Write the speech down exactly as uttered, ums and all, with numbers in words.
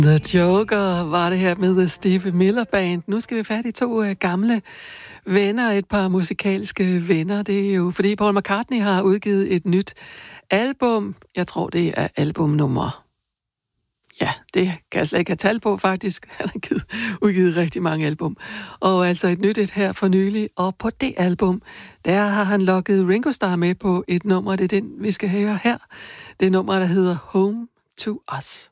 The Joker var det her med The Steve Miller Band. Nu skal vi fat i to uh, gamle venner, et par musikalske venner. Det er jo fordi Paul McCartney har udgivet et nyt album. Jeg tror, det er albumnummer. Ja, det kan jeg slet ikke have tal på, faktisk. Han har givet, udgivet rigtig mange album. Og altså et nyt et her for nylig. Og på det album, der har han lukket Ringo Starr med på et nummer. Det er den, vi skal høre her. Det er nummer, der hedder Home to Us.